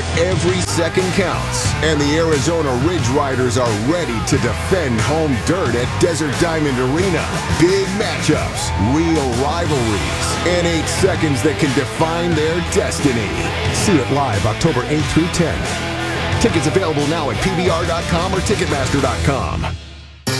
where every second counts. And the Arizona Ridge Riders are ready to defend home dirt at Desert Diamond Arena. Big matchups, real rivalries, and 8 seconds that can define their destiny. See it live October 8th through 10th. Tickets available now at PBR.com or Ticketmaster.com.